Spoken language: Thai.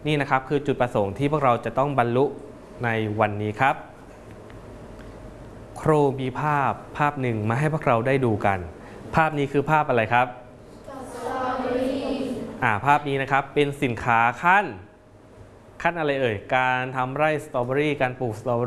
นี่นะครับคือจุดประสงค์ที่พวกเราจะต้องบรรลุในวันนี้ครับครูมีภาพหนึ่งมาให้พวกเราได้ดูกันภาพนี้คือภาพอะไรครับภาพนี้นะครับเป็นสินค้าขั้นอะไรเอ่ยการทำไร่สตรอเบอรี่การปลูกสตรอเบอรี่